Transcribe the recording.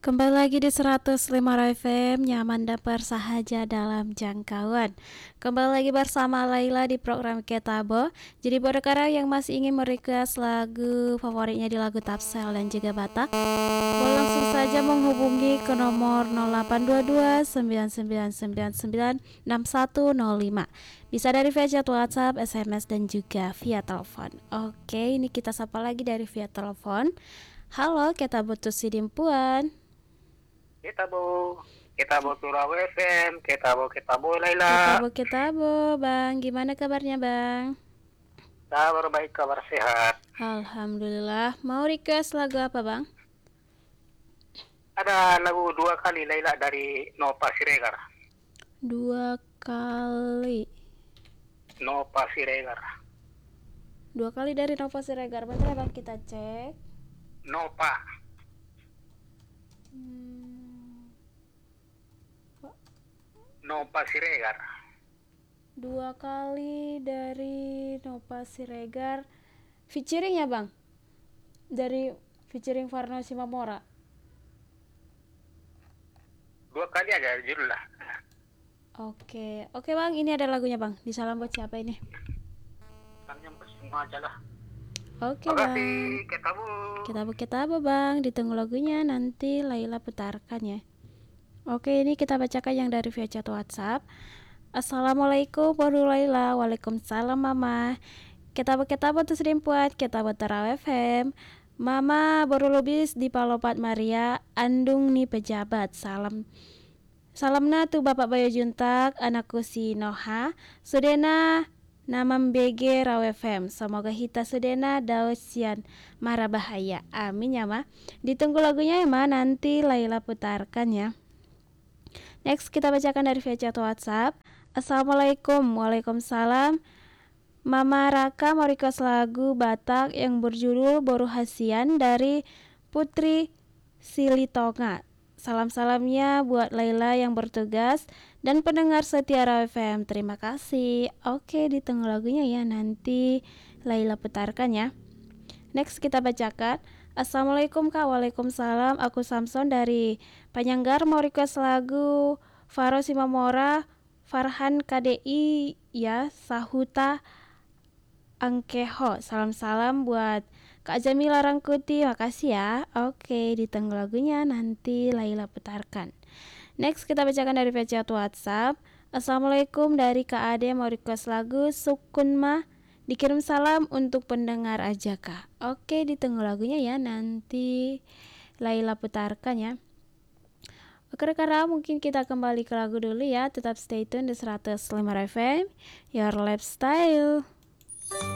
Kembali lagi di 105 FM, nyaman dan bersahaja dalam jangkauan. Kembali lagi bersama Laila di program Ketabo. Jadi buat rekan yang masih ingin merequest lagu favoritnya di lagu Tapsel dan juga Batak, boleh langsung saja menghubungi ke nomor 0822 9999 6105. Bisa dari via chat WhatsApp, SMS dan juga via telepon. Oke, ini kita sapa lagi dari via telepon. Halo, Ketabo Tusidimpuan. Kita mau Surau FM, kita mau Laila. Ketabo, Bang. Gimana kabarnya, Bang? Kabar baik, kabar sehat. Alhamdulillah. Mau request lagu apa, Bang? Ada lagu dua kali Laila dari Nova Siregar. Dua kali. Nova Siregar. Dua kali dari Nova Siregar. Bentar ya, Bang, kita cek. Nova. Nova Siregar. Dua kali dari Nova Siregar. Featuring ya, Bang? Dari featuring Farno Simamora. Dua kali aja judul lah. Oke, Bang. Ini ada lagunya, Bang. Di salam buat siapa ini? Kami semua aja lah. Oke, Makasih, Bang. Ketabo, Bang. Ditunggu lagunya, nanti Laila putarkan ya. Oke, ini kita bacakan yang dari via chat WhatsApp. Assalamualaikum warahmatullahi wabarakatuh. Waalaikumsalam, Mama. Ketabo terus rimpuat, ketabo Tarawih FM. Mama baru lobis di Palopat Maria, andung nih pejabat. Salamna tuh Bapak Bayu Juntak, anakku si Noha, Sudena Namam BG Raw FM. Semoga hita Sudena dausian mara bahaya. Amin ya, Ma. Ditunggu lagunya ya, Ma. Nanti Laila putarkan ya. Next kita bacakan dari via chat WhatsApp. Assalamualaikum. Waalaikumsalam. Mama Raka mau request lagu Batak yang berjudul Boru Hasian dari Putri Silitonga. Salam-salamnya buat Laila yang bertugas dan pendengar setia Raw FM. Terima kasih. Oke, ditunggu lagunya ya, nanti Laila putarkan ya. Next kita bacakan. Assalamualaikum Kak. Waalaikumsalam. Aku Samson dari Panyanggar mau request lagu Faro Simamora, Farhan KDI ya, Sahuta Angkeho. Salam-salam buat Kak Jamila Rangkuti. Makasih ya. Oke, ditunggu lagunya, nanti Laila putarkan. Next kita bacakan dari via chat WhatsApp. Assalamualaikum dari Kak Ade mau request lagu Sukunma. Dikirim salam untuk pendengar aja Kak. Oke, ditunggu lagunya ya, nanti Laila putarkan ya. Oke rekan, mungkin kita kembali ke lagu dulu ya. Tetap stay tune di 105 FM Your Lifestyle.